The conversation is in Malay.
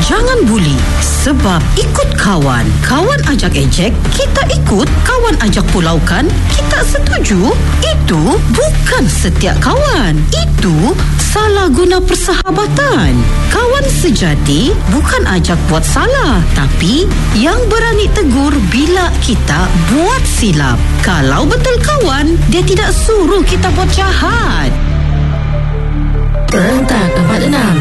Jangan buli, sebab ikut kawan. Kawan ajak ejek, kita ikut. Kawan ajak pulaukan, kita setuju. Itu bukan setiap kawan. Itu salah guna persahabatan. Kawan sejati bukan ajak buat salah, tapi yang berani tegur bila kita buat silap. Kalau betul kawan, dia tidak suruh kita buat jahat. Terentak 46